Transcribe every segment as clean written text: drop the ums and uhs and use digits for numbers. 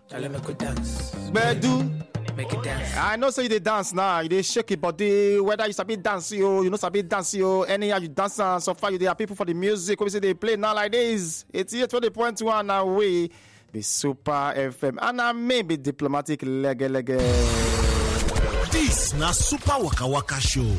Charlie, make we dance. Bedu. Make it dance. I know so you dey dance now. You dey shake your body. Whether you sabi dance you no sabi dance anyhow you dance so far you dey happy for the music. We say they play now like this. 88.1 now we be Super FM and I may be diplomatic lege. This na Super Waka Waka Show.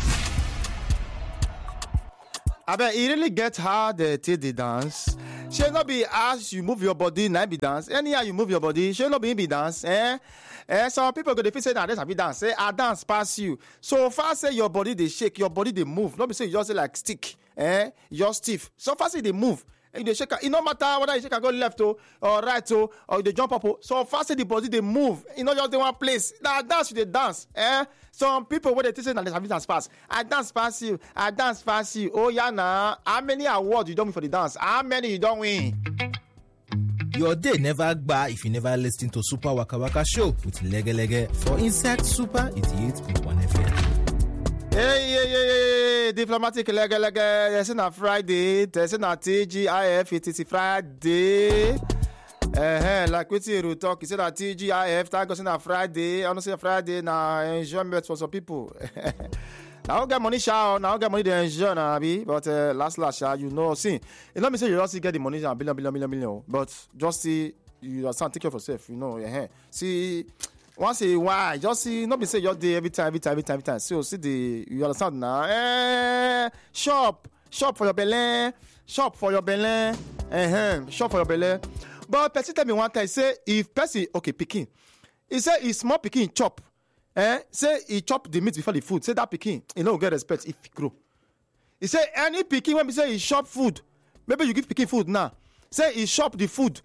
I bet it really get hard till the dance. Shall not be as you move your body, not be dance. Anyhow you move your body, shall not be dance. Some people go to feel say that this be dance. Say I dance pass you. So far say your body they shake, your body they move. Not be say you just say like stick. You're stiff. So far say they move. They shake. It no matter whether you shake and go left or right or they jump up. So far say the body they move. You know just in one place. Now dance you they dance. Some people when they say that they dance pass. I dance pass you. I dance pass you. Oh yeah nah. How many awards you don't win for the dance? How many you don't win? Your day never gba if you never listen to Super Waka Waka Show with Lege for Inside Super 88.1 FM. Hey, diplomatic lege. There's a Friday. There's a TGIF. It is Friday. Like we see talk. He said that TGIF. Thank God, it's Friday. I don't say Friday. Now enjoyment for some people. Now get money, now get money to enjoy, but last, you know, see, it let me say you just get the money, billion, but just see, you understand, take care of yourself, you know, see, once a while, just see, not be say your day every time, so see you understand now, shop for your belly, shop for your belly, but person tell me one time, say, if person, okay, picking, he say, if small picking chop, say he chop the meat before the food. Say that pikin, he no get respect if he grow. He say any pikin when we say he chop food, maybe you give pikin food now. Say he chop the food,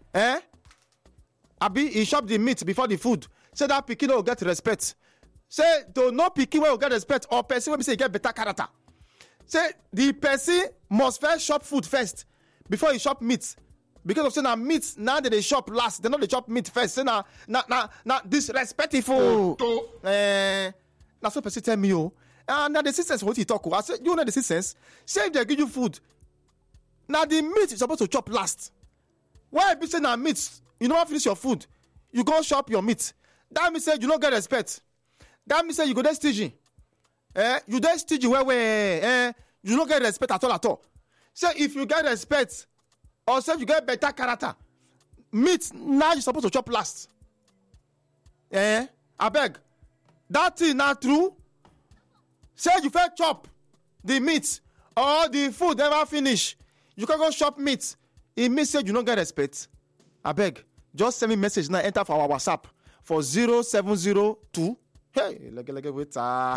Abi he chop the meat before the food. Say that pikin no get respect. Say to no pikin will get respect or person when we say he get better character. Say the person must first chop food first before he chop meat. Because of saying that meat now they shop last, they know they chop meat first. Say now disrespectful. That's what person tell me and now the sisters what he talk. I said you know the sisters. Say if they give you food, now the meat is supposed to chop last. Why be saying now meat? You don't finish your food, you go chop your meat. That means say you don't get respect. That means say you go there stingy. You there stingy where you don't get respect at all. Say if you get respect. Or say you get better character. Meat, now you're supposed to chop last. I beg. That thing not true. Say you first chop the meat or the food never finish. You can go chop meat. It means say you don't get respect. I beg. Just send me message now. Enter for our WhatsApp for 0702. Hey, wait.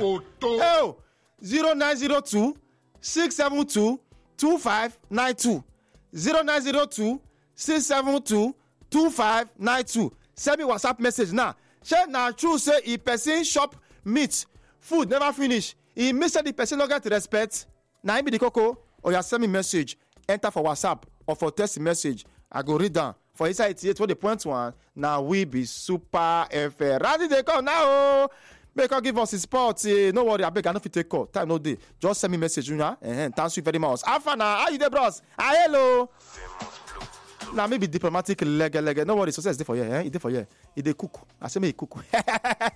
0902 672 2592. 0902-672-2592. Send me WhatsApp message now. Share now true say if person shop meat, food never finish. He miss the person not get respect. Now be the coco or you send me message. Enter for WhatsApp or for text message. I go read down. For inside 88.1. Now we be Super FM. Ready they come now. Make her give us his spot. No worry, I beg, I don't fit take call. Time no day. Just send me message, thank you very much. Afana, how you there, bros? Hello. Now maybe diplomatic leg. No worry, success is there for you. It's there for you. It dey cook. I say me cook.